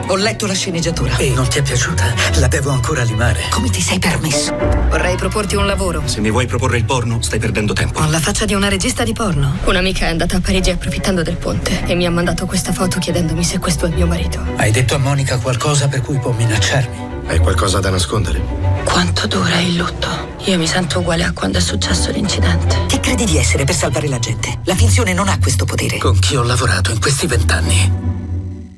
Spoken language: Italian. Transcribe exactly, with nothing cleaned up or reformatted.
Ho letto la sceneggiatura. E non ti è piaciuta? La devo ancora limare. Come ti sei permesso? Vorrei proporti un lavoro. Se mi vuoi proporre il porno, stai perdendo tempo. Ho la faccia di una regista di porno. Un'amica è andata a Parigi approfittando del ponte e mi ha mandato questa foto chiedendomi se questo è mio marito. Hai detto a Monica qualcosa per cui può minacciarmi? Hai qualcosa da nascondere? Quanto dura il lutto? Io mi sento uguale a quando è successo l'incidente. Chi credi di essere per salvare la gente? La finzione non ha questo potere. Con chi ho lavorato in questi vent'anni?